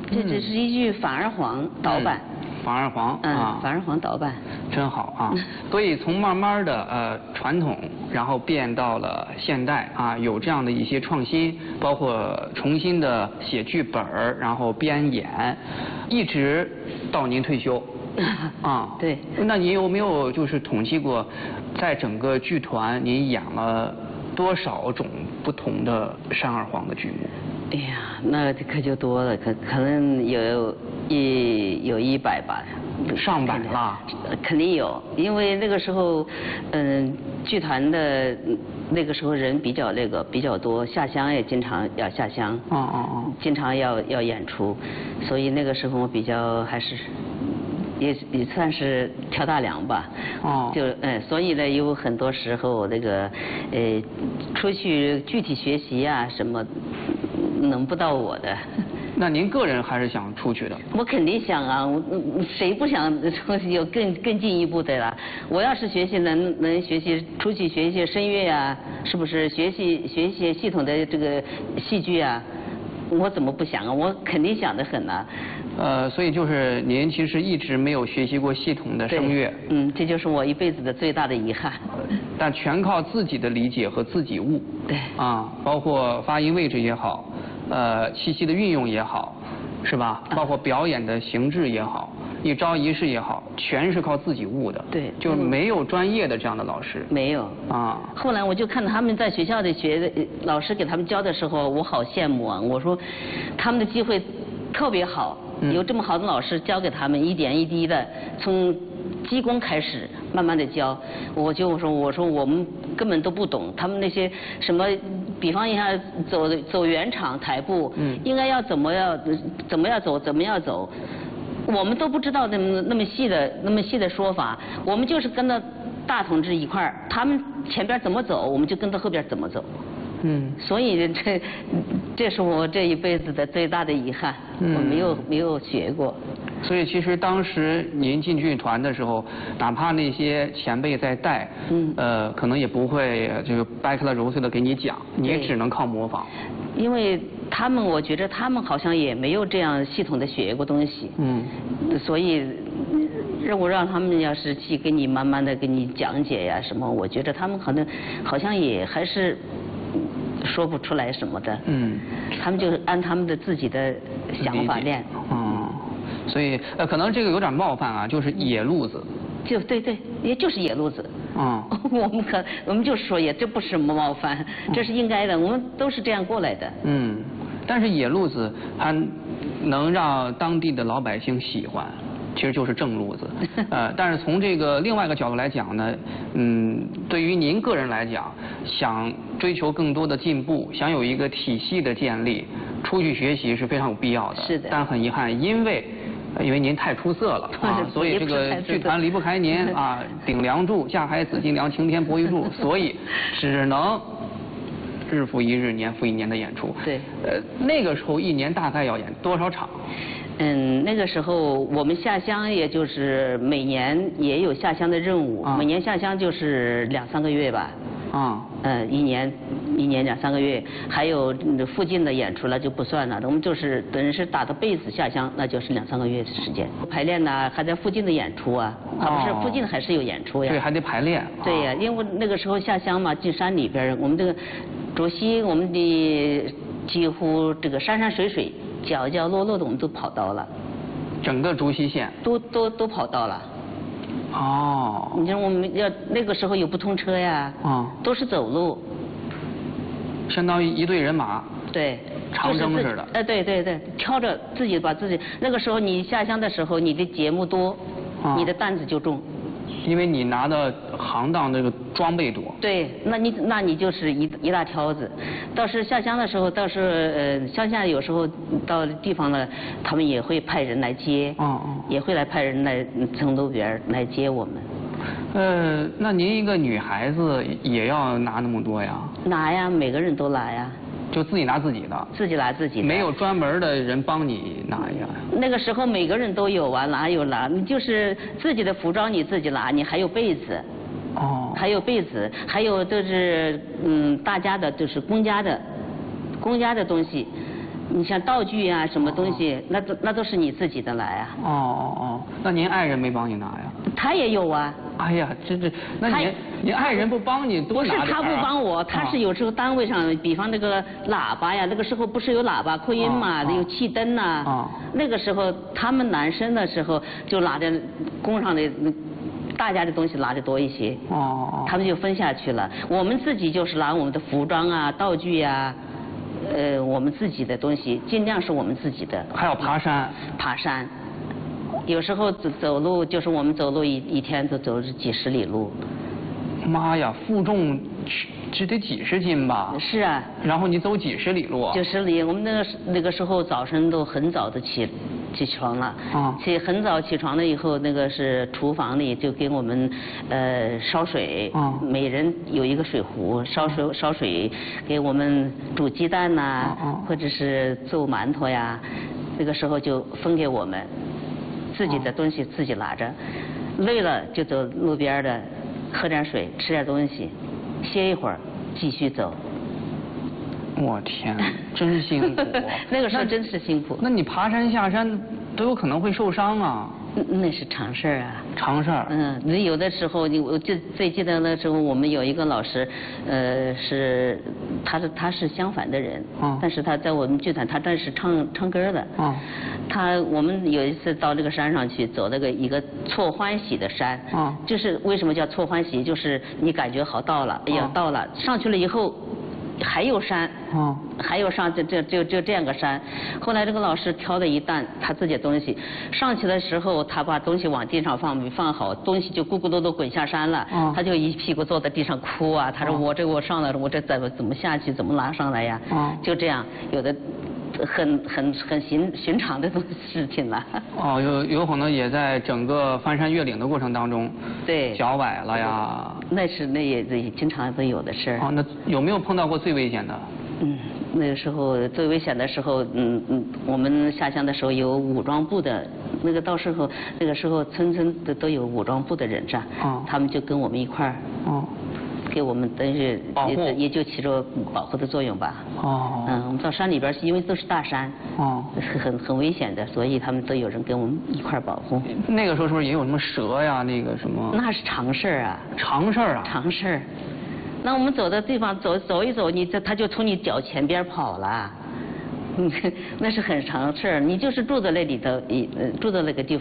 这只是一句反而黄导版。 反而黄啊， 反而黄导版， 真好啊！所以从慢慢的传统，然后变到了现代啊，有这样的一些创新，包括重新的写剧本，然后编演，一直到您退休。啊， 对。 那您有没有就是统计过，在整个剧团您演了多少种不同的山二黄的剧目？ 哎呀，那可就多了，可能有100吧， 上百了， 肯定有，因为那个时候，剧团的那个时候人比较多，下乡也经常要下乡，经常要演出，所以那个时候我比较还是。也算是挑大梁吧，所以呢，有很多时候那个出去具体学习啊什么，轮不到我的。 那您个人还是想出去的？ 我肯定想啊，谁不想有更进一步的啦？我要是学习能学习出去学一些声乐啊，是不是学一些系统的这个戏剧啊？我怎么不想啊？我肯定想得很啊。 所以就是您其实一直没有学习过系统的声乐。 这就是我一辈子的最大的遗憾。 但全靠自己的理解和自己悟。 对。 啊，包括发音位置也好，气息的运用也好，是吧？包括表演的形制也好，一招一式也好，全是靠自己悟的。 对。 就没有专业的这样的老师。 没有。啊。后来我就看到他们在学校里学的老师给他们教的时候，我好羡慕啊！我说，他们的机会特别好。有这么好的老师教给他们，一点一滴的从基功开始，慢慢的教。我说我们根本都不懂，他们那些什么，比方一下走圆场台步，应该要怎么样走，我们都不知道那么细的说法，我们就是跟着大同志一块儿，他们前边怎么走，我们就跟到后边怎么走。所以这是我这一辈子的最大的遗憾，我没有学过。 所以其实当时您进剧团的时候，哪怕那些前辈在带，可能也不会这个掰开了揉碎的给你讲，你也只能靠模仿。 因为我觉得他们好像也没有这样系统的学过东西，所以让他们要是去给你慢慢的给你讲解呀什么，我觉得他们好像也还是。说不出来什么的，他们就按他们的自己的想法练， 所以可能这个有点冒犯啊，就是野路子， 对，也就是野路子，我们就说这不是什么冒犯，这是应该的，我们都是这样过来的， 但是野路子还能让当地的老百姓喜欢。其实就是正路子，但是从这个另外一个角度来讲呢，对于您个人来讲，想追求更多的进步，想有一个体系的建立，出去学习是非常有必要的。 是的。 但很遗憾，因为您太出色了啊，所以这个剧团离不开您啊，顶梁柱，架海紫金梁，擎天博玉柱，所以只能日复一日，年复一年的演出。 对。 那个时候一年大概要演多少场？ 那个时候我们下乡，也就是每年也有下乡的任务，每年下乡就是2-3个月吧。一年2-3个月，还有附近的演出了就不算了，我们就是等于是打的被子下乡，那就是2-3个月的时间。排练呢，还在附近的演出啊，不是附近还是有演出呀。 对，还得排练。 对呀，因为那个时候下乡嘛，进山里边，我们这个主席，我们的几乎这个山水。角落的我们都跑到了， 整个竹溪县都跑到了。你看我们那个时候有不通车呀，都是走路， 相当于一队人马。 对， 长征似的。 对，挑着自己把自己。那个时候你下乡的时候，你的节目多，你的担子就重。 因为你拿的行当这个装备多。 对，那你就是一大挑子。倒是下乡的时候，倒是乡下有时候到地方了，他们也会派人来接。也会来派人来从路边来接我们。 那您一个女孩子也要拿那么多呀？ 拿呀，每个人都拿呀。 就自己拿自己的。 自己拿自己的。 没有专门的人帮你拿呀？ 那个时候每个人都有啊，哪有拿？你就是自己的服装你自己拿，你还有被子。还有被子，还有就是大家的，就是公家的东西， 你像道具啊，什么东西，那都是你自己的来啊。 哦，那您爱人没帮你拿呀？ 他也有啊。 哎呀，那您爱人不帮你多拿点啊？ 不是他不帮我，他是有时候单位上，比方那个喇叭呀，那个时候不是有喇叭扩音嘛，有气灯呐。那个时候他们男生的时候就拿着工上的大家的东西拿的多一些。他们就分下去了。我们自己就是拿我们的服装啊、道具呀，我们自己的东西，尽量是我们自己的。 还要爬山。 爬山。有时候走路，就是我们走路一天都走几十里路。 妈呀，负重这得几十斤吧？ 是啊。 然后你走几十里路啊？ 几十里，我们那个时候早晨都很早的起床了。很早起床了以后，那个是厨房里就给我们烧水。每人有一个水壶，烧水给我们煮鸡蛋呐，或者是做馒头呀。那个时候就分给我们。自己的东西自己拿着，累了就走路边的，喝点水，吃点东西，歇一会儿，继续走。 我天，真辛苦。 那个时候真是辛苦。 那你爬山下山都有可能会受伤啊。 那是常事啊。 常事儿。 你有的时候，我就最记得那时候我们有一个老师，他是相反的人。但是他在我们剧团，他这是唱歌的。我们有一次到这个山上去走一个错欢喜的山。就是为什么叫错欢喜？就是你感觉好到了，哎呀到了，上去了以后。还有山，还有上就这样个山。后来这个老师挑了一担他自己的东西，上去的时候他把东西往地上放，没放好，东西就咕咕嘟嘟滚下山了。他就一屁股坐在地上哭啊，他说我上来了，我这怎么下去，怎么拿上来呀？就这样，有的很寻常的事情了。 有可能也在整个翻山越岭的过程当中， 对， 脚崴了呀。那也经常都有的事儿。 那有没有碰到过最危险的？ 那个时候最危险的时候，我们下乡的时候有武装部的，那个时候村都有武装部的人站，他们就跟我们一块儿。给我们等于也就起着保护的作用吧。我们到山里边去，因为都是大山。很危险的，所以他们都有人跟我们一块保护。 那个时候是不是也有什么蛇呀？那个什么？ 那是常事啊。 常事啊。 常事。那我们走的地方走一走，他就从你脚前边跑了。那是很常事，你就是住在那里头，住在那个地方。